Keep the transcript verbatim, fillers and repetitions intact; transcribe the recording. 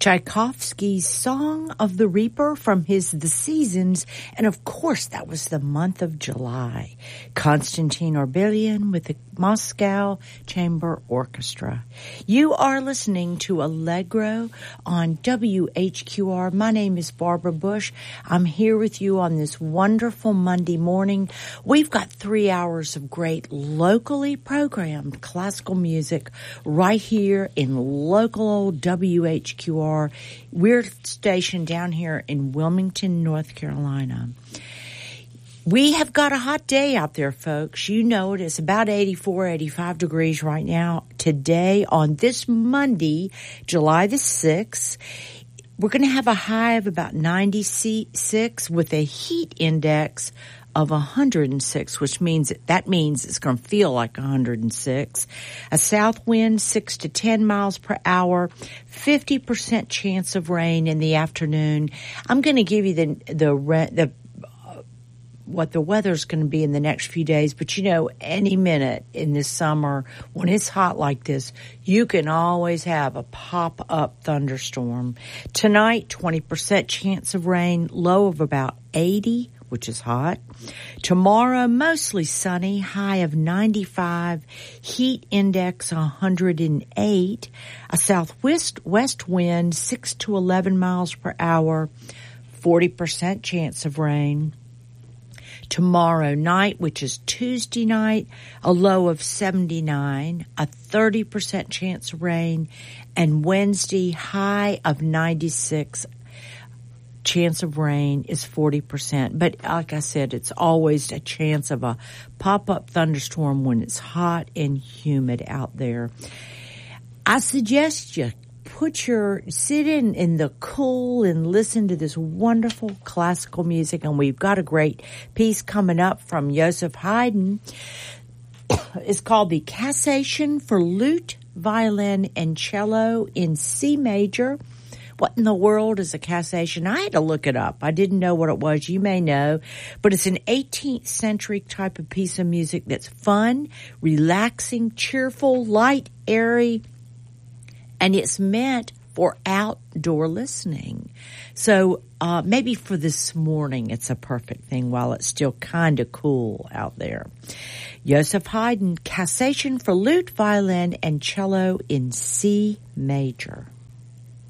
Tchaikovsky's Song of the Reaper from his The Seasons, and of course that was the month of July. Konstantin Orbelian with the Moscow Chamber Orchestra. You are listening to Allegro on W H Q R. My name is Barbara Bush. I'm here with you on this wonderful Monday morning. We've got three hours of great locally programmed classical music right here in local old W H Q R. We're stationed down here in Wilmington, North Carolina. We have got a hot day out there, folks. You know it. It's about eighty-four, eighty-five degrees right now. Today, on this Monday, July the sixth, we're going to have a high of about ninety-six with a heat index of one hundred six, which means that means it's going to feel like one hundred six. A south wind six to ten miles per hour, fifty percent chance of rain in the afternoon. I'm going to give you the the the what the weather's going to be in the next few days, but you know, any minute in this summer when it's hot like this, you can always have a pop-up thunderstorm. Tonight, twenty percent chance of rain, low of about eighty, which is hot. Tomorrow, mostly sunny, high of ninety-five, heat index one hundred eight, a southwest west wind six to eleven miles per hour, forty percent chance of rain. Tomorrow night, which is Tuesday night, a low of seventy-nine, a thirty percent chance of rain, and Wednesday, high of ninety-six, chance of rain is forty percent. But like I said, it's always a chance of a pop-up thunderstorm when it's hot and humid out there. I suggest you put your, sit in, in the cool and listen to this wonderful classical music. And we've got a great piece coming up from Joseph Haydn. It's called the Cassation for Lute, Violin, and Cello in C major. What in the world is a cassation? I had to look it up. I didn't know what it was. You may know. But it's an eighteenth century type of piece of music that's fun, relaxing, cheerful, light, airy, and it's meant for outdoor listening. So uh, maybe for this morning it's a perfect thing while it's still kind of cool out there. Joseph Haydn, Cassation for Lute, Violin, and Cello in C major.